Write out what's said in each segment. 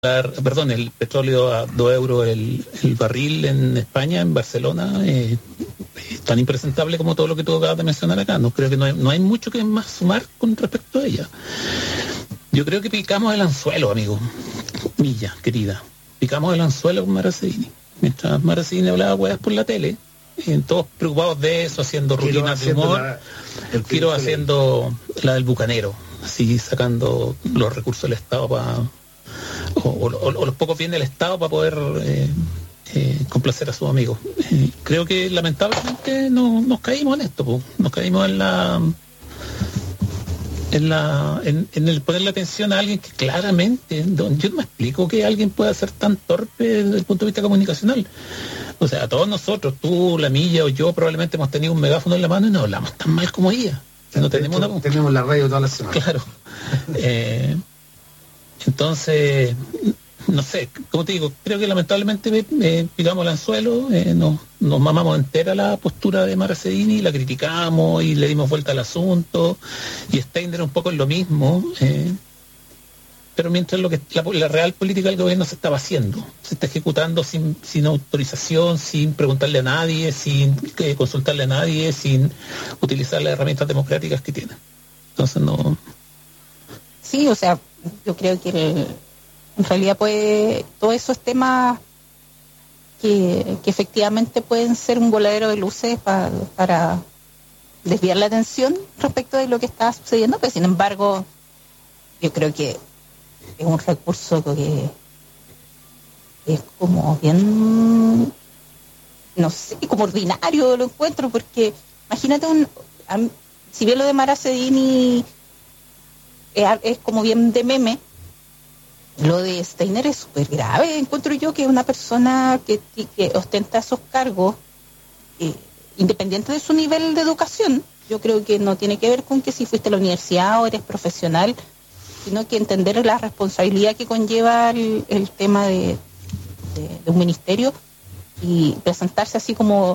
perdón, el petróleo a 2 euros el barril en España, en Barcelona, es tan impresentable como todo lo que tú acabas de mencionar acá. No creo que no hay mucho que más sumar con respecto a ella. Yo creo que picamos el anzuelo, amigo. Milla, querida. Picamos el anzuelo con Maracini. Mientras Maracini hablaba huevas por la tele, todos preocupados de eso, haciendo rutinas de humor. Quiero haciendo la del bucanero, así sacando los recursos del Estado o los pocos bienes del Estado para poder complacer a sus amigos. Creo que lamentablemente nos caímos en esto, nos caímos en el ponerle atención a alguien que claramente, yo no me explico que alguien pueda ser tan torpe desde el punto de vista comunicacional. O sea, todos nosotros, tú, la Milla o yo, probablemente hemos tenido un megáfono en la mano y no hablamos tan mal como ella. O sea, no tenemos la radio toda la semana. Claro. Entonces, no sé, como te digo, creo que lamentablemente picamos el anzuelo, nos mamamos entera la postura de Maracini, la criticamos y le dimos vuelta al asunto, y Steiner un poco en lo mismo, pero mientras la real política del gobierno se estaba haciendo, se está ejecutando sin autorización, sin preguntarle a nadie, sin consultarle a nadie, sin utilizar las herramientas democráticas que tiene. Entonces no... Sí, o sea, yo creo que en realidad todos esos temas que efectivamente pueden ser un voladero de luces para desviar la atención respecto de lo que está sucediendo, pero sin embargo yo creo que es un recurso que es como bien, no sé, como ordinario lo encuentro, porque imagínate si bien lo de Maracini es como bien de meme, lo de Steiner es súper grave. Encuentro yo que una persona que ostenta esos cargos, independiente de su nivel de educación, yo creo que no tiene que ver con que si fuiste a la universidad o eres profesional, sino que entender la responsabilidad que conlleva el tema de un ministerio y presentarse así como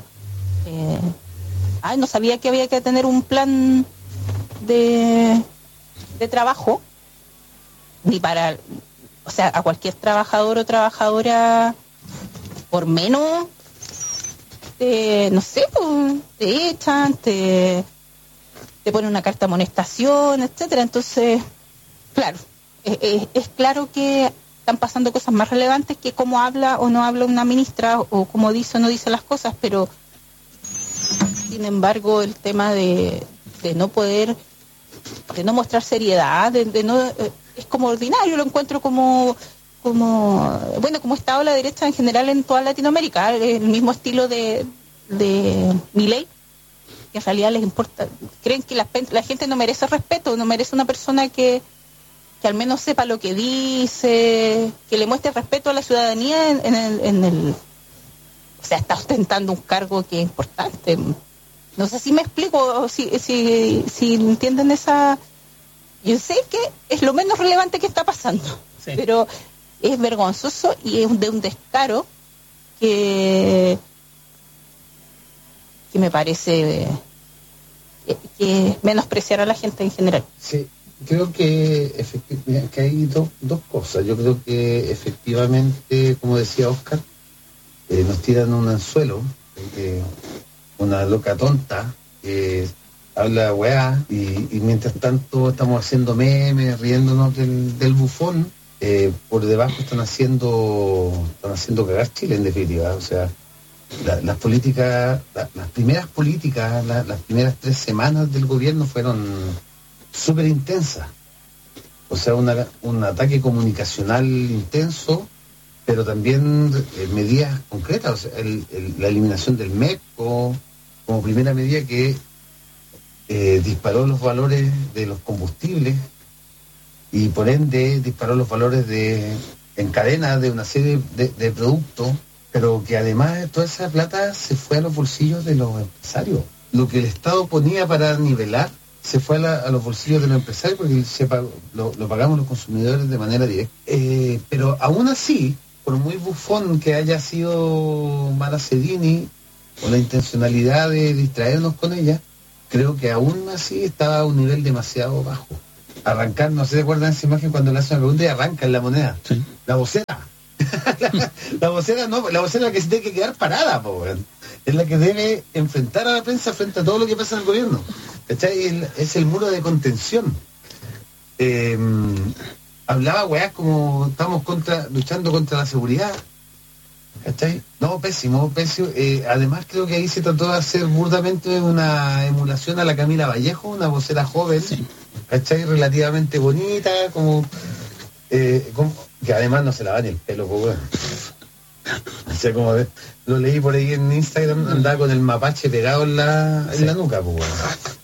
no sabía que había que tener un plan de trabajo ni para, o sea, a cualquier trabajador o trabajadora por menos no sé, te echan, te ponen una carta de amonestación, etcétera. Entonces, claro, es claro que están pasando cosas más relevantes que cómo habla o no habla una ministra o cómo dice o no dice las cosas, pero sin embargo el tema de no poder, de no mostrar seriedad, de no, es como ordinario, lo encuentro como está la derecha en general en toda Latinoamérica, el mismo estilo de Milei, que en realidad les importa, creen que la gente no merece respeto, no merece una persona que al menos sepa lo que dice, que le muestre respeto a la ciudadanía o sea, está ostentando un cargo que es importante. No sé si me explico, si entienden esa... Yo sé que es lo menos relevante que está pasando, sí, pero es vergonzoso y es de un descaro que me parece que es menospreciar a la gente en general. Sí, creo que hay dos cosas. Yo creo que efectivamente, como decía Oscar, nos tiran un anzuelo, una loca tonta que habla weá y mientras tanto estamos haciendo memes, riéndonos del bufón, por debajo están haciendo cagar Chile, en definitiva. O sea, las políticas, las primeras políticas, las primeras 3 semanas del gobierno fueron súper intensas. O sea, un ataque comunicacional intenso, pero también medidas concretas. O sea, la eliminación del MEC como primera medida que disparó los valores de los combustibles y por ende disparó los valores en cadena de una serie de productos, pero que además toda esa plata se fue a los bolsillos de los empresarios. Lo que el Estado ponía para nivelar se fue a los bolsillos de los empresarios porque lo pagamos los consumidores de manera directa. Pero aún así, por muy bufón que haya sido Maracini, con la intencionalidad de distraernos con ella, creo que aún así estaba a un nivel demasiado bajo. arrancar, no sé si recuerdan esa imagen cuando le hacen una pregunta y arrancan la moneda. Sí. La vocera. la vocera no, la vocera es la que se tiene que quedar parada, po, weón. Es la que debe enfrentar a la prensa frente a todo lo que pasa en el gobierno. ¿Cachai? Es el muro de contención. Hablaba, weá, como estamos luchando contra la seguridad. ¿Cachai? No, pésimo. Además creo que ahí se trató de hacer burdamente una emulación a la Camila Vallejo, una vocera joven, Sí. ¿cachai? Relativamente bonita, como que además no se lava ni el pelo, pues, weón. O sea, lo leí por ahí en Instagram, andaba con el mapache pegado en la nuca, pues, weón.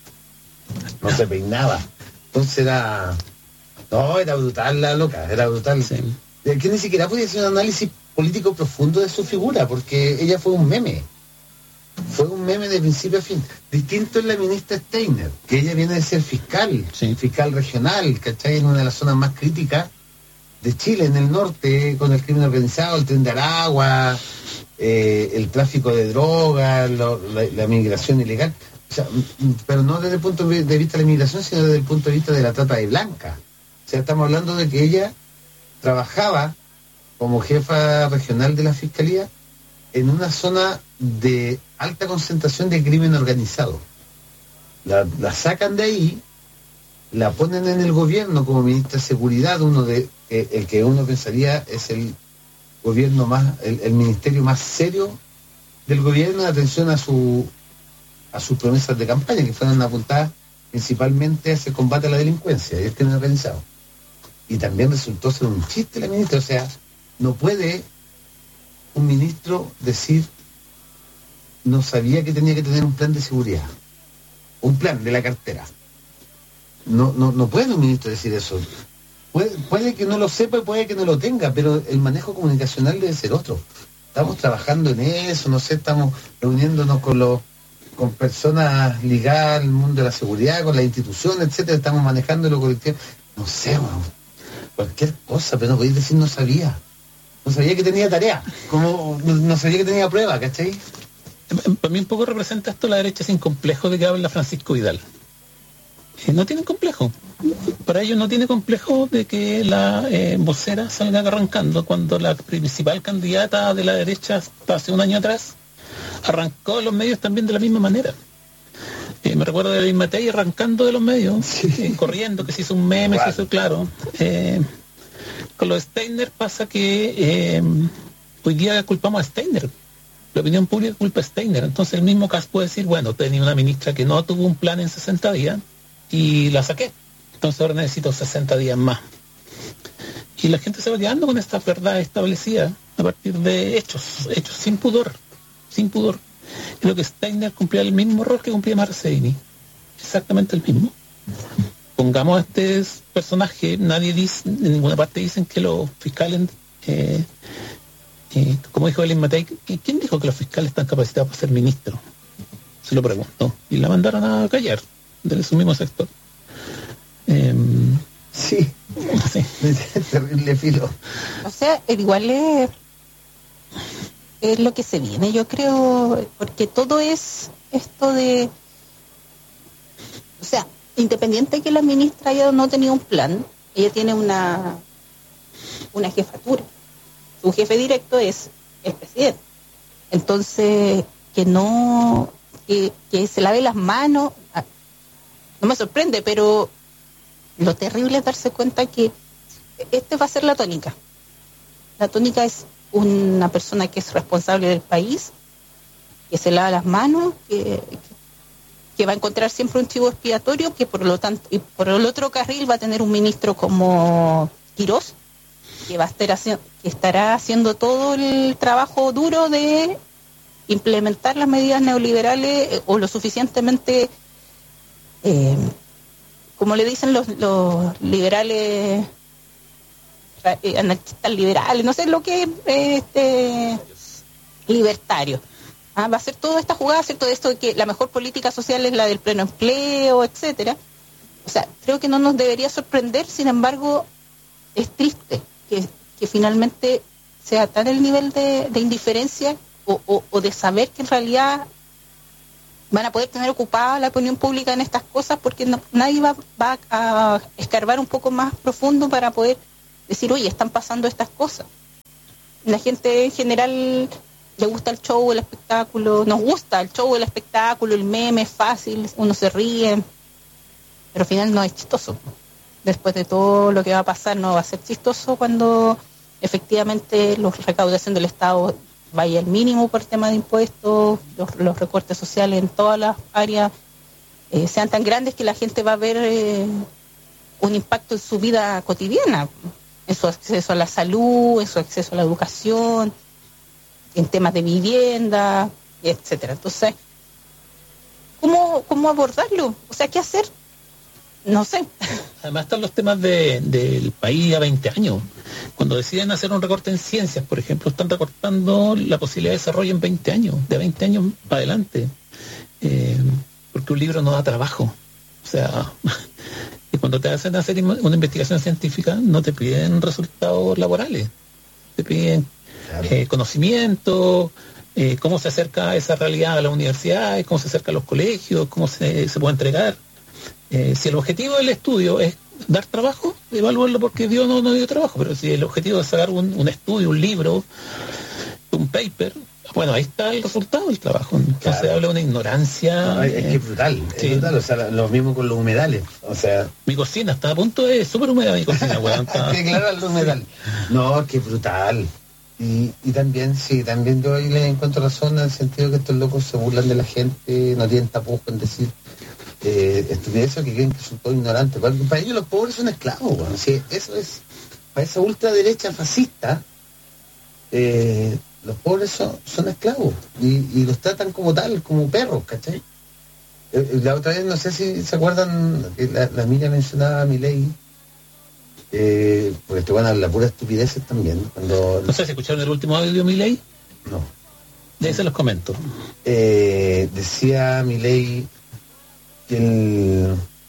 No se peinaba. Entonces era brutal la loca, era brutal. Sí. Que ni siquiera podía hacer un análisis político profundo de su figura, porque ella fue un meme. Fue un meme de principio a fin. Distinto es la ministra Steiner, que ella viene de ser fiscal, Sí. fiscal regional, ¿cachai? En una de las zonas más críticas de Chile, en el norte, con el crimen organizado, el tren de Aragua, el tráfico de drogas, la migración ilegal. O sea, pero no desde el punto de vista de la migración, sino desde el punto de vista de la trata de blancas. O sea, estamos hablando de que ella trabajaba como jefa regional de la Fiscalía en una zona de alta concentración de crimen organizado. La sacan de ahí, la ponen en el gobierno como ministra de Seguridad, el que uno pensaría es el gobierno el ministerio más serio del gobierno, en atención a sus promesas de campaña, que fueron apuntadas principalmente hacia el combate a la delincuencia y el crimen organizado. Y también resultó ser un chiste la ministra. O sea, no puede un ministro decir no sabía que tenía que tener un plan de seguridad, un plan de la cartera. No puede un ministro decir eso. Puede que no lo sepa y puede que no lo tenga, pero el manejo comunicacional debe ser otro. Estamos trabajando en eso, no sé, estamos reuniéndonos con personas ligadas al mundo de la seguridad, con las instituciones, etcétera, estamos manejando lo colectivo. No sé, cualquier cosa, pero no podéis decir no sabía. No sabía que tenía tarea, como no sabía que tenía prueba, ¿cachai? Para mí un poco representa esto la derecha sin complejo de que habla Francisco Vidal. No tienen complejo. Para ellos no tiene complejo de que la vocera salga arrancando cuando la principal candidata de la derecha hasta hace un año atrás arrancó los medios también de la misma manera. Me recuerdo de Luis Matei arrancando de los medios, corriendo, que se hizo un meme, se hizo claro. Con los Steiner pasa que hoy día culpamos a Steiner. La opinión pública culpa a Steiner. Entonces el mismo caso puede decir, bueno, tenía una ministra que no tuvo un plan en 60 días y la saqué. Entonces ahora necesito 60 días más. Y la gente se va quedando con esta verdad establecida a partir de hechos sin pudor. Y lo que Steiner cumplía el mismo rol que cumplía Marcellini. Exactamente el mismo. Pongamos a este personaje, nadie dice, en ninguna parte dicen que los fiscales, como dijo Elin Matei, ¿quién dijo que los fiscales están capacitados para ser ministros? Se lo preguntó. Y la mandaron a callar, de su mismo sector. Sí. Terrible filo. O sea, igual es lo que se viene, yo creo, porque todo es esto de, o sea, independiente de que la ministra ya no tenía un plan, ella tiene una jefatura. Su jefe directo es el presidente. Entonces, que se lave las manos, no me sorprende, pero lo terrible es darse cuenta que va a ser la tónica. La tónica es una persona que es responsable del país, que se lava las manos, que va a encontrar siempre un chivo expiatorio, que por lo tanto, y por el otro carril va a tener un ministro como Quirós, que estará haciendo todo el trabajo duro de implementar las medidas neoliberales o lo suficientemente, como le dicen los liberales, anarquistas liberales, no sé lo que libertario. Va a hacer toda esta jugada, hacer todo esto de que la mejor política social es la del pleno empleo, etcétera. O sea, creo que no nos debería sorprender, sin embargo, es triste que finalmente sea tan el nivel de indiferencia o de saber que en realidad van a poder tener ocupada la opinión pública en estas cosas, porque nadie va a escarbar un poco más profundo para poder decir, oye, están pasando estas cosas. La gente en general le gusta el show, el espectáculo, nos gusta el show, el espectáculo, el meme, es fácil, uno se ríe, pero al final no es chistoso. Después de todo lo que va a pasar, no va a ser chistoso cuando efectivamente la recaudación del Estado vaya al mínimo por tema de impuestos, los recortes sociales en todas las áreas sean tan grandes que la gente va a ver un impacto en su vida cotidiana, en su acceso a la salud, en su acceso a la educación, en temas de vivienda, etcétera. Entonces, ¿cómo abordarlo? O sea, ¿qué hacer? No sé. Además están los temas del país a 20 años. Cuando deciden hacer un recorte en ciencias, por ejemplo, están recortando la posibilidad de desarrollo en 20 años, de 20 años para adelante. Porque un libro no da trabajo. O sea, y cuando te hacen hacer una investigación científica, no te piden resultados laborales. Te piden conocimiento, cómo se acerca esa realidad a las universidades, cómo se acerca a los colegios, cómo se puede entregar. Si el objetivo del estudio es dar trabajo, evaluarlo porque dio o no dio trabajo, pero si el objetivo es sacar un estudio, un libro, un paper, bueno, ahí está el resultado del trabajo. Entonces habla de una ignorancia. No, es que es brutal, sí. Es brutal, o sea, lo mismo con los humedales, o sea... Mi cocina está a punto de súper húmeda, mi cocina, weón. Que claro, los humedales. No, es que es brutal. Y también, sí, también yo ahí le encuentro razón en el sentido que estos locos se burlan de la gente, no tienen tapujos en decir estupideces, que creen que son todos ignorantes. Para ellos los pobres son esclavos, bueno. Sí, eso es, para esa ultraderecha fascista, los pobres son esclavos y los tratan como tal, como perros, ¿cachai? La otra vez, no sé si se acuerdan, que la Milla mencionaba a Milei, porque te van a hablar pura estupideces también. Cuando... No sé si escucharon el último audio de Milei. No. De ahí se los comento. Decía Milei que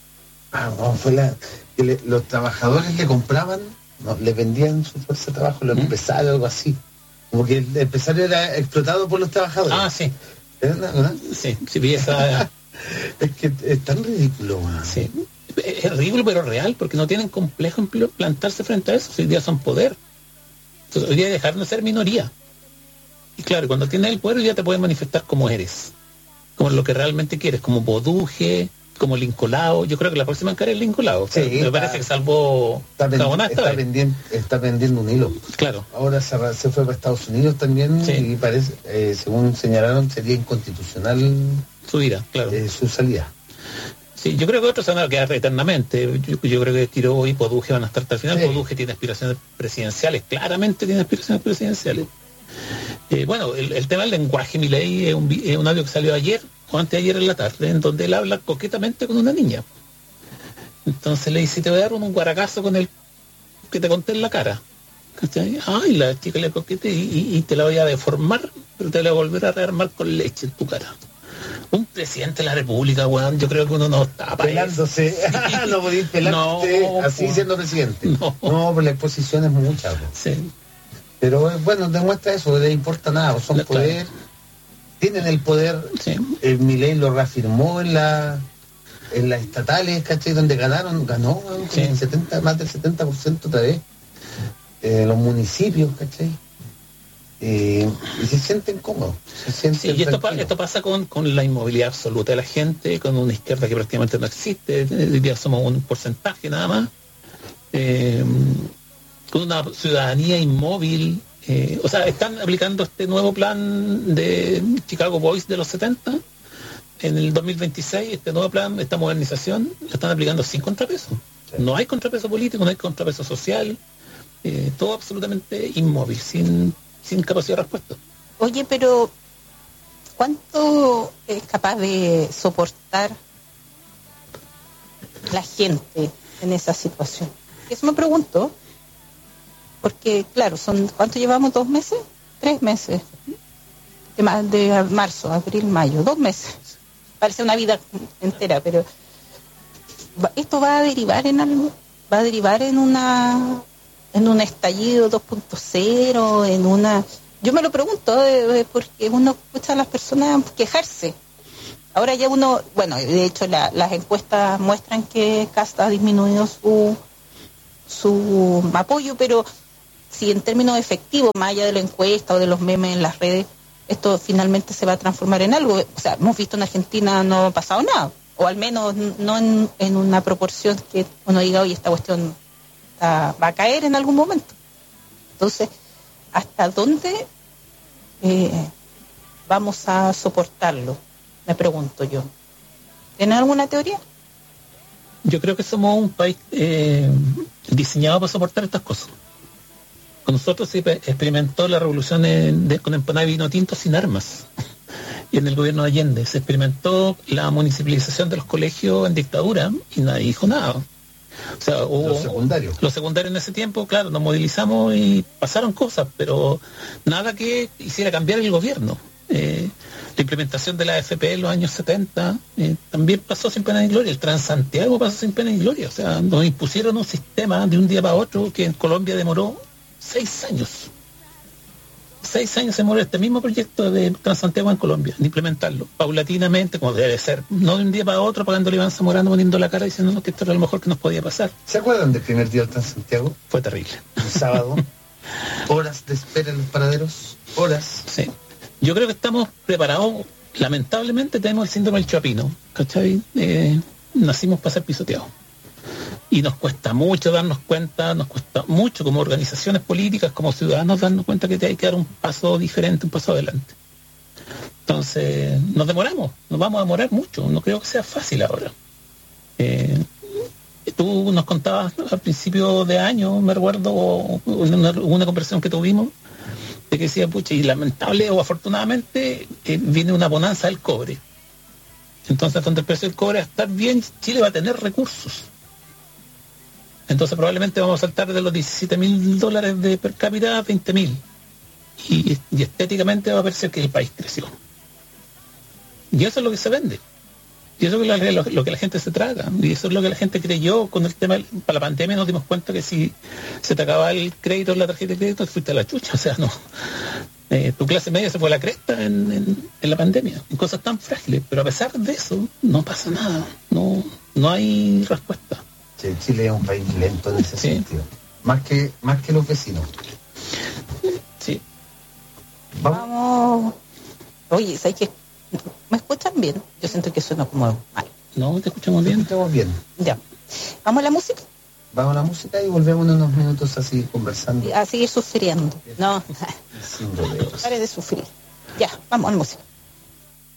los trabajadores le compraban, no, le vendían su fuerza de trabajo, los empresarios, algo así. Como que el empresario era explotado por los trabajadores. Ah, sí. ¿Verdad? Sí, vi esa... Es que es tan ridículo, man. Sí. Es ridículo pero real, porque no tienen complejo en plantarse frente a eso. Hoy día son poder. Entonces hoy día dejaron de ser minoría. Y claro, cuando tienes el poder hoy día te puedes manifestar como eres, como lo que realmente quieres, como Boduje, como Lincolao. Yo creo que la próxima en cara es Lincolao. Sí, me parece que salvó Caboná está vendiendo un hilo. Claro. Ahora se fue para Estados Unidos también, sí. Y parece, según señalaron, sería inconstitucional su ida, claro. Su salida. Sí, yo creo que otros se van a quedar eternamente. Yo creo que Quiroga y Boduje van a estar hasta el final. Sí. Boduje tiene aspiraciones presidenciales, claramente tiene aspiraciones presidenciales. Bueno, el tema del lenguaje, Milei, es un audio que salió ayer o anteayer en la tarde, en donde él habla coquetamente con una niña. Entonces le dice, te voy a dar un guaracazo con el que te conté en la cara. ¿Cachai? Ay, la chica le coquete y te la voy a deformar, pero te la voy a volver a rearmar con leche en tu cara. Un presidente de la República, weón, yo creo que uno no está para pelándose. No podéis pelarte así siendo presidente. No, pues la exposición es mucha. Sí. Pero bueno, demuestra eso, no le importa nada, son poder, tienen el poder. Sí. Milei lo reafirmó en las estatales, ¿cachai? Donde ganó sí. Más del 70% otra vez. Los municipios, ¿cachai? Y se sienten cómodos. Sí, y esto pasa con la inmovilidad absoluta de la gente, con una izquierda que prácticamente no existe, hoy día somos un porcentaje nada más. Con una ciudadanía inmóvil, o sea, están aplicando este nuevo plan de Chicago Boys de los 70, en el 2026, este nuevo plan, esta modernización, lo están aplicando sin contrapeso. Sí. No hay contrapeso político, no hay contrapeso social, todo absolutamente inmóvil, sin capacidad de respuesta. Oye, pero ¿cuánto es capaz de soportar la gente en esa situación? Eso me pregunto. Porque, claro, ¿cuánto llevamos? ¿2 meses? 3 meses. De marzo, abril, mayo. 2 meses. Parece una vida entera, pero esto va a derivar en algo. Va a derivar en un estallido 2.0, en una... Yo me lo pregunto, porque uno escucha a las personas quejarse. Ahora ya uno, bueno, de hecho las encuestas muestran que Kast ha disminuido su apoyo, pero si en términos efectivos, más allá de la encuesta o de los memes en las redes, esto finalmente se va a transformar en algo. O sea, hemos visto en Argentina no ha pasado nada, o al menos no en una proporción que uno diga, oye, esta cuestión va a caer en algún momento. Entonces, ¿hasta dónde vamos a soportarlo? Me pregunto yo. ¿Tienen alguna teoría? Yo creo que somos un país diseñado para soportar estas cosas. Con nosotros se experimentó la revolución con empanada y vino tinto sin armas. Y en el gobierno de Allende se experimentó la municipalización de los colegios en dictadura y nadie dijo nada. O sea, Los secundarios. Los secundarios en ese tiempo, claro, nos movilizamos y pasaron cosas, pero nada que hiciera cambiar el gobierno. La implementación de la AFP en los años 70 también pasó sin pena ni gloria. El Transantiago pasó sin pena ni gloria. O sea, nos impusieron un sistema de un día para otro que en Colombia demoró 6 años. 6 años se demoró este mismo proyecto de Transantiago en Colombia, de implementarlo paulatinamente, como debe ser, no de un día para otro, pagándole a Iván Zamorano, poniendo la cara diciéndonos que esto era lo mejor que nos podía pasar. ¿Se acuerdan del primer día del Transantiago? Fue terrible. Un sábado, horas de espera en los paraderos, horas. Sí. Yo creo que estamos preparados. Lamentablemente tenemos el síndrome del chapino, ¿cachai? Nacimos para ser pisoteados. Y nos cuesta mucho darnos cuenta, nos cuesta mucho como organizaciones políticas, como ciudadanos, darnos cuenta que hay que dar un paso diferente, un paso adelante. Entonces, nos demoramos, nos vamos a demorar mucho. No creo que sea fácil ahora. Tú nos contabas al principio de año, me recuerdo, una conversación que tuvimos, de que decía, pucha, y lamentable o afortunadamente viene una bonanza del cobre. Entonces, donde el precio del cobre va a estar bien, Chile va a tener recursos. Entonces probablemente vamos a saltar de los $17,000 de per cápita a 20,000. Y estéticamente va a parecer que el país creció. Y eso es lo que se vende. Y eso es lo que la gente se traga. Y eso es lo que la gente creyó con el tema. Para la pandemia nos dimos cuenta que si se te acababa el crédito en la tarjeta de crédito, te fuiste a la chucha. O sea, no. Tu clase media se fue a la cresta en la pandemia. En cosas tan frágiles. Pero a pesar de eso, no pasa nada. No hay respuesta. Chile es un país lento en ese sentido. Más que los vecinos. Sí. Vamos. Oye, ¿sabes qué? ¿Me escuchan bien? Yo siento que suena como mal. No, te escuchamos bien. Estamos bien. Ya. ¿Vamos a la música? Vamos a la música y volvemos en unos minutos a seguir conversando. A seguir sufriendo. No. Sin rodeos. Pare de sufrir. Ya, vamos a la música.